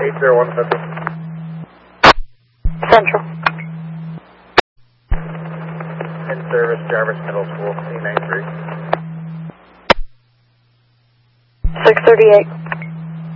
801 Central. Central. In service, Jarvis Middle School, 893. 638.